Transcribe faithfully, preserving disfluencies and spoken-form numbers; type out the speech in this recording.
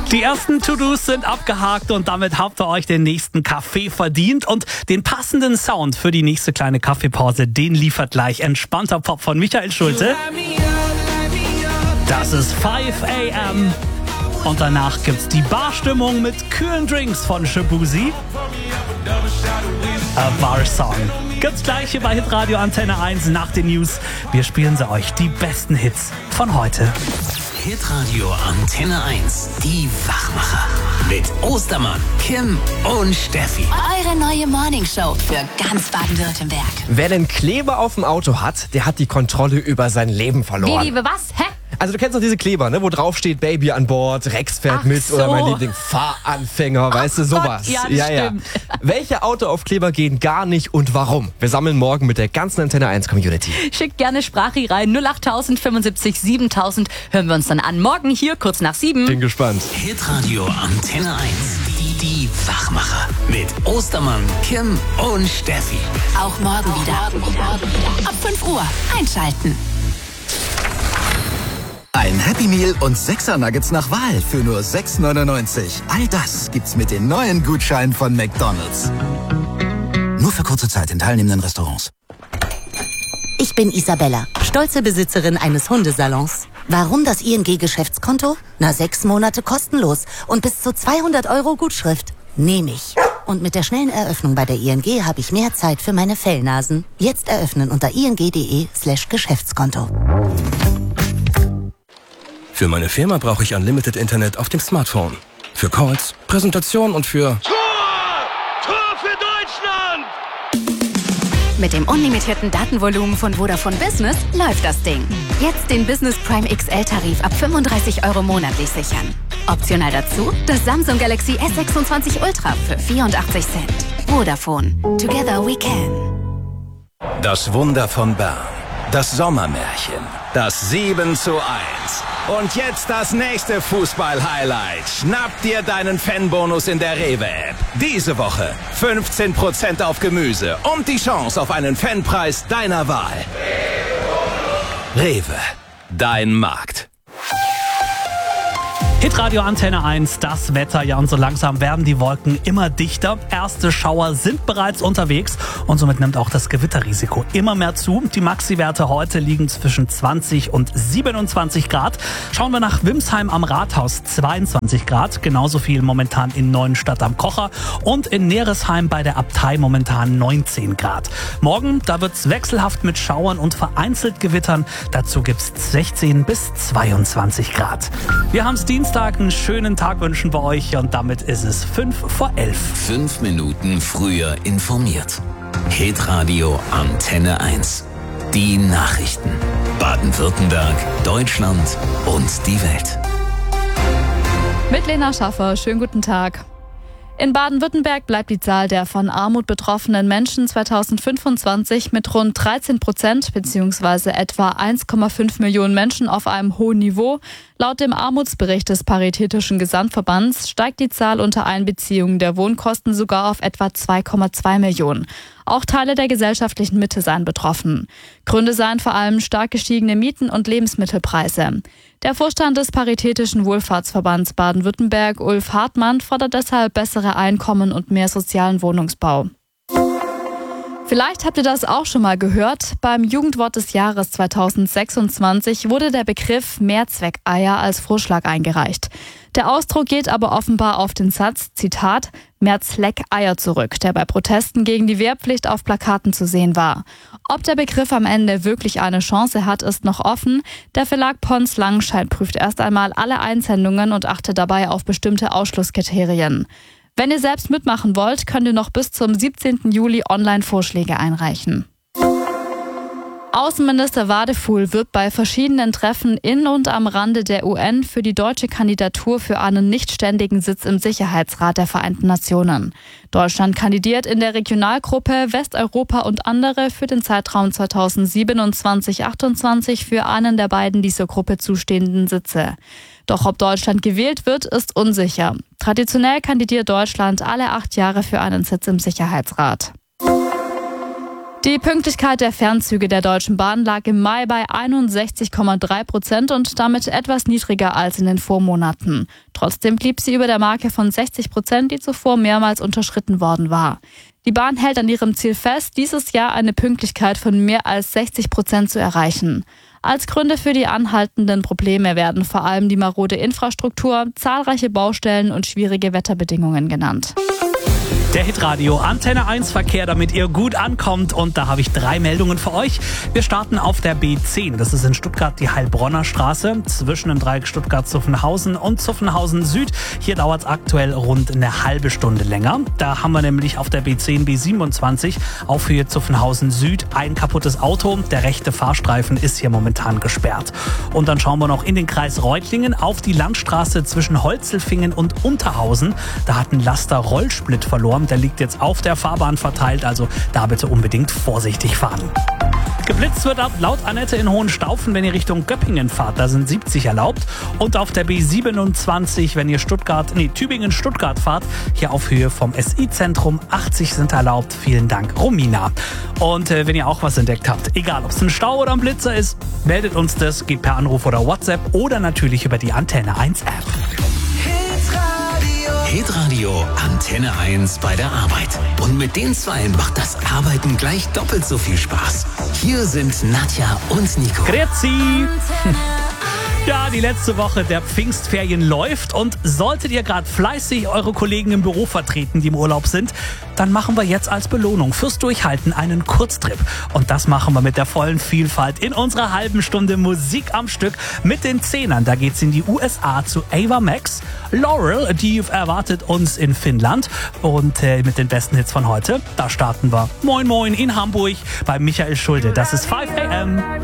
Die ersten To-Dos sind abgehakt und damit habt ihr euch den nächsten Kaffee verdient. Und den passenden Sound für die nächste kleine Kaffeepause, den liefert gleich Entspannter Pop von Michael Schulte. Das ist five a m Und danach gibt's die Barstimmung mit kühlen Drinks von Shabuzi. A Bar Song. Gibt's gleich hier bei Hitradio Antenne eins nach den News. Wir spielen sie euch, die besten Hits von heute. Hitradio Antenne eins, die Wachmacher. Mit Ostermann, Kim und Steffi. Eure neue Morningshow für ganz Baden-Württemberg. Wer den Kleber auf dem Auto hat, der hat die Kontrolle über sein Leben verloren. Wie, wie, was? Hä? Also du kennst doch diese Kleber, ne, wo drauf steht Baby an Bord, Rex fährt Ach mit so. oder mein Liebling Fahranfänger, weißt du, sowas. Gott, ja, das stimmt. Welche Autoaufkleber gehen gar nicht und warum? Wir sammeln morgen mit der ganzen Antenne eins Community. Schickt gerne Sprachi rein. null acht null fünfundsiebzig siebentausend hören wir uns dann an. Morgen hier kurz nach sieben. Bin gespannt. Hitradio Antenne eins, die, die Wachmacher. Mit Ostermann, Kim und Steffi. Auch morgen wieder. Ab fünf Uhr einschalten. Ein Happy Meal und sechser Nuggets nach Wahl für nur sechs neunundneunzig. All das gibt's mit den neuen Gutscheinen von McDonald's. Nur für kurze Zeit in teilnehmenden Restaurants. Ich bin Isabella, stolze Besitzerin eines Hundesalons. Warum das I N G-Geschäftskonto? Na, sechs Monate kostenlos und bis zu zweihundert Euro Gutschrift. Nehme ich. Und mit der schnellen Eröffnung bei der I N G habe ich mehr Zeit für meine Fellnasen. Jetzt eröffnen unter ing.de slash Geschäftskonto. Für meine Firma brauche ich Unlimited Internet auf dem Smartphone. Für Calls, Präsentationen und für... Tor! Tor für Deutschland! Mit dem unlimitierten Datenvolumen von Vodafone Business läuft das Ding. Jetzt den Business Prime X L-Tarif ab fünfunddreißig Euro monatlich sichern. Optional dazu das Samsung Galaxy S sechsundzwanzig Ultra für vierundachtzig Cent. Vodafone. Together we can. Das Wunder von Bern. Das Sommermärchen. Das sieben zu eins. Und jetzt das nächste Fußball-Highlight. Schnapp dir deinen Fanbonus in der Rewe-App. Diese Woche fünfzehn Prozent auf Gemüse und die Chance auf einen Fanpreis deiner Wahl. Rewe, dein Markt. Hitradio Antenne eins, das Wetter. Ja, und so langsam werden die Wolken immer dichter. Erste Schauer sind bereits unterwegs und somit nimmt auch das Gewitterrisiko immer mehr zu. Die Maxi-Werte heute liegen zwischen zwanzig und siebenundzwanzig Grad. Schauen wir nach Wimsheim am Rathaus, zweiundzwanzig Grad. Genauso viel momentan in Neuenstadt am Kocher und in Neresheim bei der Abtei momentan neunzehn Grad. Morgen, da wird's wechselhaft mit Schauern und vereinzelt Gewittern. Dazu gibt's sechzehn bis zweiundzwanzig Grad. Wir haben's Dienstag. Einen schönen Tag wünschen wir euch und damit ist es fünf vor elf. Fünf Minuten früher informiert. Hitradio Antenne eins. Die Nachrichten. Baden-Württemberg, Deutschland und die Welt. Mit Lena Schaffer, schönen guten Tag. In Baden-Württemberg bleibt die Zahl der von Armut betroffenen Menschen zweitausendfünfundzwanzig mit rund dreizehn Prozent bzw. etwa eins Komma fünf Millionen Menschen auf einem hohen Niveau. Laut dem Armutsbericht des Paritätischen Gesamtverbands steigt die Zahl unter Einbeziehung der Wohnkosten sogar auf etwa zwei Komma zwei Millionen. Auch Teile der gesellschaftlichen Mitte seien betroffen. Gründe seien vor allem stark gestiegene Mieten und Lebensmittelpreise. Der Vorstand des Paritätischen Wohlfahrtsverbands Baden-Württemberg, Ulf Hartmann, fordert deshalb bessere Einkommen und mehr sozialen Wohnungsbau. Vielleicht habt ihr das auch schon mal gehört. Beim Jugendwort des Jahres zweitausendsechsundzwanzig wurde der Begriff Mehrzweckeier als Vorschlag eingereicht. Der Ausdruck geht aber offenbar auf den Satz, Zitat, Mehrzweckeier zurück, der bei Protesten gegen die Wehrpflicht auf Plakaten zu sehen war. Ob der Begriff am Ende wirklich eine Chance hat, ist noch offen. Der Verlag Pons Langenscheidt prüft erst einmal alle Einsendungen und achtet dabei auf bestimmte Ausschlusskriterien. Wenn ihr selbst mitmachen wollt, könnt ihr noch bis zum siebzehnten Juli Online-Vorschläge einreichen. Außenminister Wadefuhl wirbt bei verschiedenen Treffen in und am Rande der U N für die deutsche Kandidatur für einen nichtständigen Sitz im Sicherheitsrat der Vereinten Nationen. Deutschland kandidiert in der Regionalgruppe Westeuropa und andere für den Zeitraum zweitausendsiebenundzwanzig bis achtundzwanzig für einen der beiden dieser Gruppe zustehenden Sitze. Doch ob Deutschland gewählt wird, ist unsicher. Traditionell kandidiert Deutschland alle acht Jahre für einen Sitz im Sicherheitsrat. Die Pünktlichkeit der Fernzüge der Deutschen Bahn lag im Mai bei einundsechzig Komma drei Prozent und damit etwas niedriger als in den Vormonaten. Trotzdem blieb sie über der Marke von sechzig Prozent, die zuvor mehrmals unterschritten worden war. Die Bahn hält an ihrem Ziel fest, dieses Jahr eine Pünktlichkeit von mehr als sechzig Prozent zu erreichen. Als Gründe für die anhaltenden Probleme werden vor allem die marode Infrastruktur, zahlreiche Baustellen und schwierige Wetterbedingungen genannt. Der Hitradio Antenne eins Verkehr, damit ihr gut ankommt. Und da habe ich drei Meldungen für euch. Wir starten auf der B zehn. Das ist in Stuttgart die Heilbronner Straße zwischen dem Dreieck Stuttgart-Zuffenhausen und Zuffenhausen Süd. Hier dauert es aktuell rund eine halbe Stunde länger. Da haben wir nämlich auf der B zehn B siebenundzwanzig auf Höhe Zuffenhausen Süd ein kaputtes Auto. Der rechte Fahrstreifen ist hier momentan gesperrt. Und dann schauen wir noch in den Kreis Reutlingen auf die Landstraße zwischen Holzelfingen und Unterhausen. Da hat ein Laster Rollsplit verloren. Der liegt jetzt auf der Fahrbahn verteilt, also da bitte unbedingt vorsichtig fahren. Geblitzt wird laut Annette in Hohenstaufen, wenn ihr Richtung Göppingen fahrt, da sind siebzig erlaubt. Und auf der B siebenundzwanzig, wenn ihr Stuttgart, nee, Tübingen-Stuttgart fahrt, hier auf Höhe vom S I-Zentrum, achtzig sind erlaubt. Vielen Dank, Romina. Und äh, wenn ihr auch was entdeckt habt, egal ob es ein Stau oder ein Blitzer ist, meldet uns das, geht per Anruf oder WhatsApp oder natürlich über die Antenne eins App. Hitradio Antenne eins bei der Arbeit. Und mit den Zweien macht das Arbeiten gleich doppelt so viel Spaß. Hier sind Nadja und Nico. Grüezi! Ja, die letzte Woche der Pfingstferien läuft und solltet ihr gerade fleißig eure Kollegen im Büro vertreten, die im Urlaub sind, dann machen wir jetzt als Belohnung fürs Durchhalten einen Kurztrip. Und das machen wir mit der vollen Vielfalt in unserer halben Stunde Musik am Stück mit den Zehnern. Da geht's in die U S A zu Ava Max. Laurel, die erwartet uns in Finnland. Und äh, mit den besten Hits von heute, da starten wir Moin Moin in Hamburg bei Michael Schulde. Das ist fünf a m